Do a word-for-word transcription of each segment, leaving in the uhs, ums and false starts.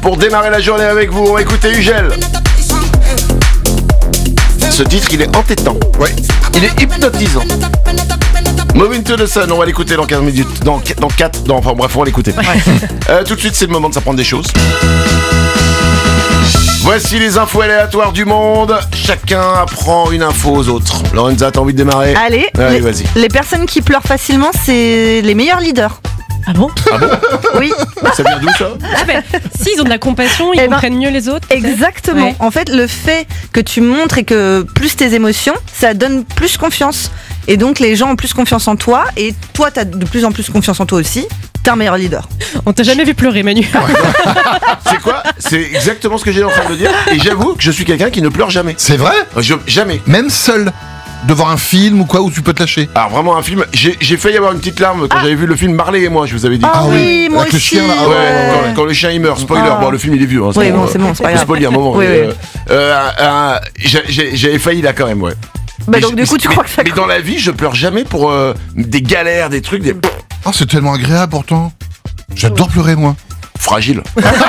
pour démarrer la journée avec vous. On va écouter Ugel. Ce titre, il est entêtant. Ouais. Il est hypnotisant. Moving to the Sun, on va l'écouter dans quinze minutes. Dans, dans quatre, dans, enfin bref, on va l'écouter. Ouais. Euh, tout de suite, c'est le moment de s'apprendre des choses. Voici les infos aléatoires du monde. Chacun apprend une info aux autres. Lorenza, t'as envie de démarrer ? Allez, Allez, les, vas-y. les personnes qui pleurent facilement, c'est les meilleurs leaders. Ah bon? Ah bon ? Oui, Ça vient d'où ça ? Ah ben, si, ils ont de la compassion, ils Eh ben, comprennent mieux les autres. exactement. Ouais. En fait, le fait que tu montres et que plus tes émotions, ça donne plus confiance. Et donc, les gens ont plus confiance en toi. Et toi, t'as de plus en plus confiance en toi aussi. T'es un meilleur leader. On t'a jamais vu pleurer, Manu. C'est quoi ? C'est exactement ce que j'étais en train de dire. Et j'avoue que je suis quelqu'un qui ne pleure jamais. C'est vrai ? Je, jamais. Même seul devant un film ou quoi où tu peux te lâcher. Alors vraiment un film, j'ai, j'ai failli avoir une petite larme quand Ah. j'avais vu le film Marley et moi, je vous avais dit. Ah oui, moi Avec le aussi. chien, là, ah Ouais, ouais. Quand, quand le chien il meurt, spoiler, Ah. bon le film il est vieux. Hein, Oui, bon, c'est bon, c'est pas on peut grave. spoiler un moment. Oui, mais, oui. euh, euh, euh, j'ai, j'ai- j'avais failli là quand même, ouais. Bah Mais donc, je- du coup, tu mais- crois que ça Mais dans la vie, je pleure jamais pour euh, des galères, des trucs, des Oh, c'est tellement agréable pourtant. J'adore pleurer moi. fragiles.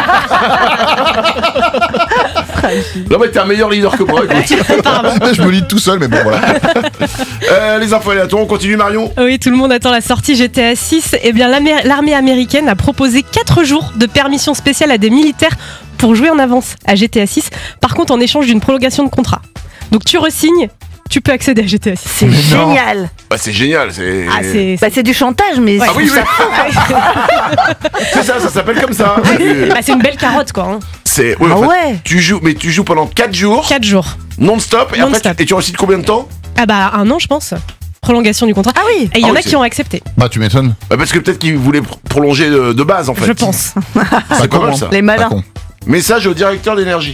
Non mais t'es un meilleur leader que moi, écoute. Je me lis tout seul, mais bon voilà. Euh, les infos aléatoires, on continue Marion. Oui, tout le monde attend la sortie G T A six. Eh bien, l'Amé- l'armée américaine a proposé quatre jours de permission spéciale à des militaires pour jouer en avance à G T A six. Par contre, en échange d'une prolongation de contrat. Donc, tu re-signes, tu peux accéder à G T A six. c'est Mais non. génial. Bah c'est génial, c'est. Ah, c'est. Bah, c'est du chantage, mais Ouais. Ah je oui, trouve oui. ça- C'est ça, ça s'appelle comme ça. Bah, c'est une belle carotte, quoi. Hein. C'est. Ouais, Ah en fait, ouais. Tu joues, mais tu joues pendant quatre jours, Quatre jours. non-stop, et après Non-stop. tu, et tu récites combien de temps ? Ah, bah, un an, je pense. Prolongation du contrat. Ah oui. Et il y Ah en oui, a c'est- qui ont accepté, Bah tu m'étonnes. Bah parce que peut-être qu'ils voulaient pr- prolonger de, de base en fait. je pense. C'est pas mal ça. Les Pas malins. con. Message au directeur d'énergie.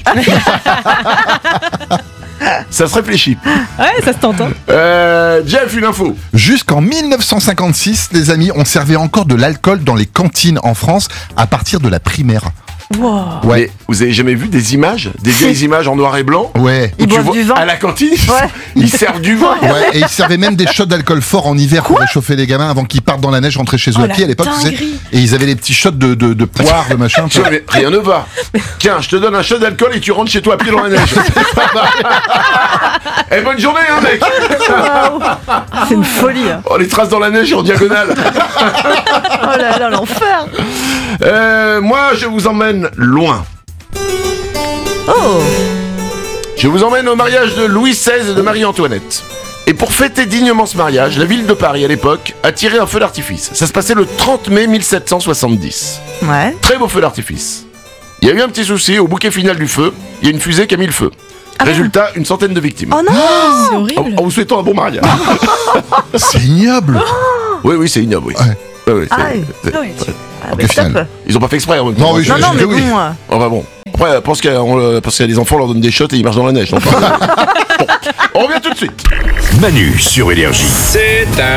Ça se réfléchit. Ouais, ça se tente. Hein. Euh, Jeff, une info. Jusqu'en mille neuf cent cinquante-six, les amis, on servait encore de l'alcool dans les cantines en France à partir de la primaire. Wow. Ouais. Mais vous avez jamais vu des images, des vieilles images en noir et blanc Ouais. Ils où tu boivent vois- du vin. à la cantine, Ouais. ils servent du vin. Ouais, et ils servaient même des shots d'alcool fort en hiver pour réchauffer les gamins avant qu'ils partent dans la neige rentrer chez eux Oh, à pied la à l'époque, tu sais. dinguerie. Et ils avaient des petits shots de, de, de poire, de machin. tu Tu vois, vois. mais rien ne va. Tiens, je te donne un shot d'alcool et tu rentres chez toi à pied dans la neige. Eh, bonne journée, hein, mec. C'est une folie. hein. Oh, les traces dans la neige en diagonale. Oh là là, l'enfer. Euh, moi, je vous emmène loin. Oh. Je vous emmène au mariage de Louis seize et de Marie-Antoinette. Et pour fêter dignement ce mariage, la ville de Paris à l'époque a tiré un feu d'artifice. Ça se passait le trente mai mille sept cent soixante-dix. Ouais. Très beau feu d'artifice. Il y a eu un petit souci au bouquet final du feu. Il y a une fusée qui a mis le feu. Résultat, une centaine de victimes. Oh non. C'est En, horrible. en vous souhaitant un bon mariage. C'est ignoble. Oui, oui, c'est ignoble, oui. Ouais. Ouais, ouais, c'est- Ah ouais. c'est- Ah ouais. Ah, Ok, mais final. top. Ils ont pas fait exprès en même temps. Non, oui, je- Non, non, mais oui. bon. euh, Enfin bon. Après, parce qu'il y a, on- parce qu'il y a des enfants, on leur donne des shots et ils marchent dans la neige. Donc, bon, on revient tout de suite. Manu sur Énergie. C'est un